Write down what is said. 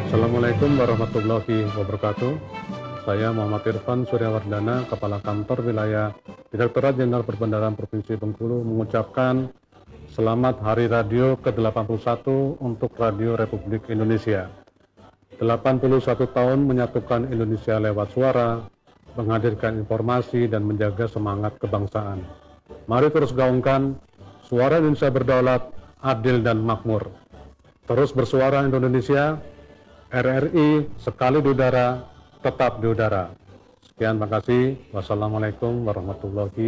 Assalamualaikum warahmatullahi wabarakatuh. Saya Muhammad Irfan Suryawardana, Kepala Kantor Wilayah Direktorat Jenderal Perbendaharaan Provinsi Bengkulu mengucapkan Selamat Hari Radio ke-81 untuk Radio Republik Indonesia. 81 tahun menyatukan Indonesia lewat suara, menghadirkan informasi dan menjaga semangat kebangsaan. Mari terus gaungkan suara Indonesia berdaulat, adil dan makmur. Terus bersuara Indonesia, RRI sekali di udara, tetap di udara. Sekian, terima kasih. Wassalamualaikum warahmatullahi